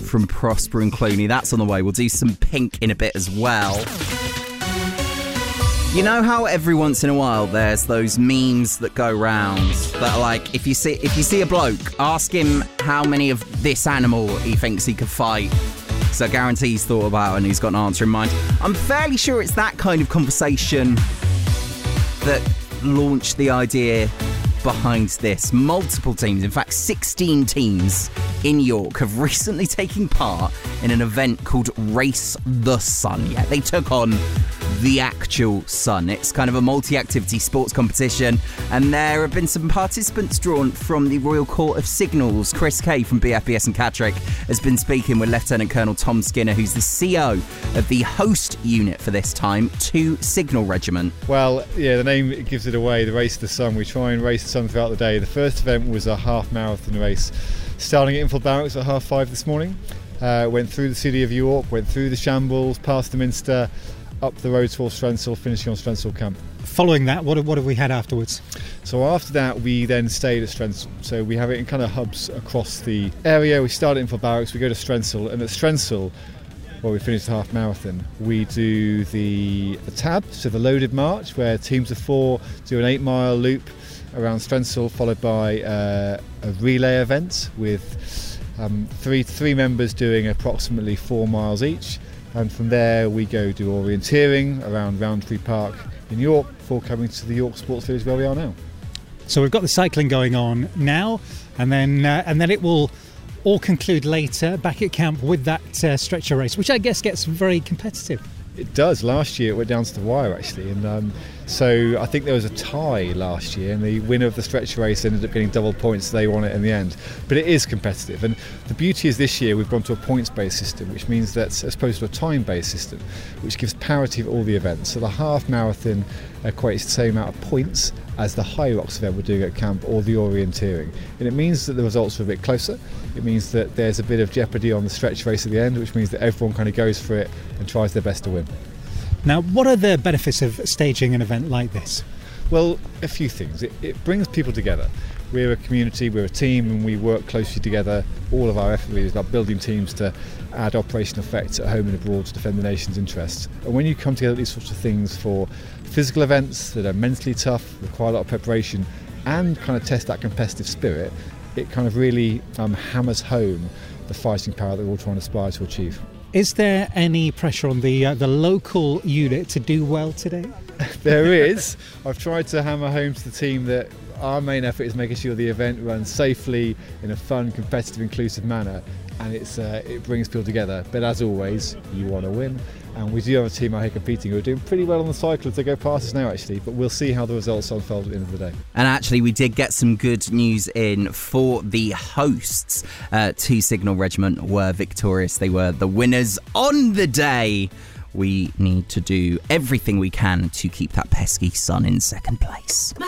from Prosper and Clooney. That's on the way. We'll do some Pink in a bit as well. You know how every once in a while there's those memes that go round that are like, if you see a bloke, ask him how many of this animal he thinks he could fight. So I guarantee he's thought about it and he's got an answer in mind. I'm fairly sure it's that kind of conversation that launched the idea behind this. Multiple teams, in fact 16 teams in York, have recently taken part in an event called Race the Sun. Yeah, they took on the actual sun. It's kind of a multi-activity sports competition, and there have been some participants drawn from the Royal Court of Signals. Chris Kay from BFBS and Catterick has been speaking with Lieutenant Colonel Tom Skinner, who's the CO of the host unit for this time, 2 Signal Regiment. Well, yeah, the name gives it away, the Race the Sun. We try and race the sun throughout the day. The first event was a half marathon race, starting at Infield Barracks at 5:30 this morning. Went through the city of York, went through the Shambles, past the Minster, up the road towards Strensall, finishing on Strensall Camp. Following that, what have we had afterwards? So after that, we then stayed at Strensall. So we have it in kind of hubs across the area. We start at Infield Barracks, we go to Strensall, and at Strensall, where we finish the half marathon, we do the tab, so the loaded march, where teams of 4 do an 8-mile loop around Strensall, followed by a relay event with three members doing approximately 4 miles each. And from there we go do orienteering around Roundtree Park in York before coming to the York Sports Village where we are now. So we've got the cycling going on now, and then it will all conclude later back at camp with that stretcher race, which I guess gets very competitive. It does. Last year it went down to the wire actually, and so I think there was a tie last year, and the winner of the stretcher race ended up getting double points, so they won it in the end. But it is competitive, and the beauty is this year we've gone to a points-based system, which means that as opposed to a time-based system, which gives parity of all the events. So the half marathon equates the same amount of points as the High Rocks event we're doing at camp or the orienteering, and it means that the results are a bit closer. It means that there's a bit of jeopardy on the stretch race at the end, which means that everyone kind of goes for it and tries their best to win. Now, what are the benefits of staging an event like this? Well, a few things. It brings people together. We're a community, we're a team, and we work closely together. All of our effort really is about building teams to add operational effects at home and abroad to defend the nation's interests. And when you come together these sorts of things for physical events that are mentally tough, require a lot of preparation, and kind of test that competitive spirit, it kind of really hammers home the fighting power that we're all trying to aspire to achieve. Is there any pressure on the local unit to do well today? There is. I've tried to hammer home to the team that our main effort is making sure the event runs safely in a fun, competitive, inclusive manner, and it brings people together. But as always, you want to win, and we do have a team out here competing who are doing pretty well on the cycle as they go past us now actually, but we'll see how the results unfold at the end of the day. And actually we did get some good news in for the hosts. 2 Signal Regiment were victorious. They were the winners on the day. We need to do everything we can to keep that pesky sun in second place.